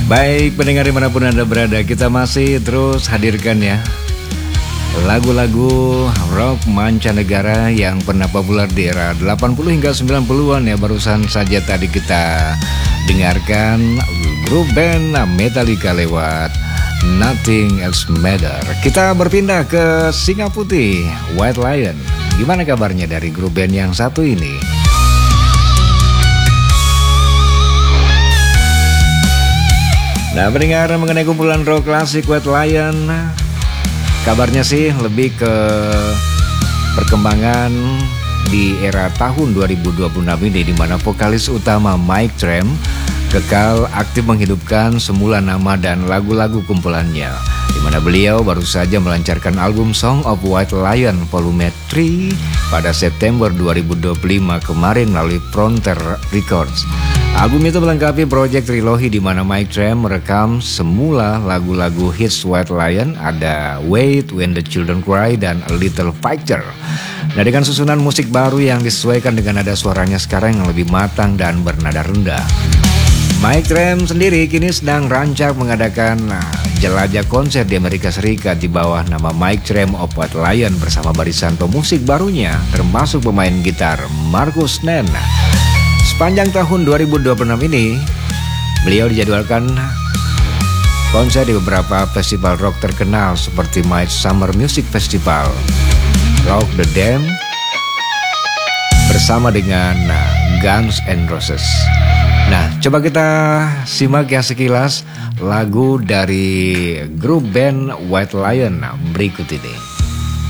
Baik pendengar dimanapun Anda berada, kita masih terus hadirkan ya lagu-lagu rock mancanegara yang pernah populer di era 80 hingga 90-an ya. Barusan saja tadi kita dengarkan grup band Metallica lewat Nothing Else Matter. Kita berpindah ke Singa Putih, White Lion. Gimana kabarnya dari grup band yang satu ini? Nah, mendengar mengenai kumpulan rock klasik White Lion, kabarnya sih lebih ke perkembangan di era tahun 2026 ini, di mana vokalis utama Mike Tramp kekal aktif menghidupkan semula nama dan lagu-lagu kumpulannya, di mana beliau baru saja melancarkan album Song of White Lion Volume 3 pada September 2025 kemarin melalui Frontier Records. Album itu melengkapi proyek trilogi di mana Mike Tramp merekam semula lagu-lagu hits White Lion, ada Wait, When the Children Cry, dan A Little Fighter. Nah, dengan susunan musik baru yang disesuaikan dengan nada suaranya sekarang yang lebih matang dan bernada rendah. Mike Tramp sendiri kini sedang rancak mengadakan jelajah konser di Amerika Serikat di bawah nama Mike Tramp of White Lion bersama barisan pemusik barunya, termasuk pemain gitar Marcus Nen. Sepanjang tahun 2026 ini, beliau dijadwalkan konser di beberapa festival rock terkenal seperti Might Summer Music Festival, Rock the Dam, bersama dengan Guns N' Roses. Nah, coba kita simak ya sekilas lagu dari grup band White Lion berikut ini.